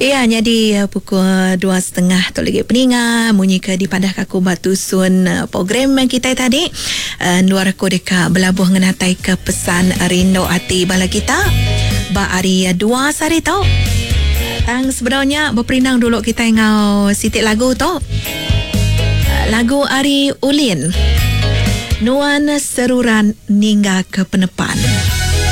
Ya, jadi pukul 2.30 tu lagi peningat munyi ke di Padah Kaku Batu Sun program kita tadi. Luar aku dekat belabuh ngenatai ke pesan rindu hati bala kita. Ba hari 2 sari tau. Tang sebenarnya berperinang dulu kita ngau sitik lagu tu. Lagu Ari Ulin. Nuan Seruran Ningga ke Penepan.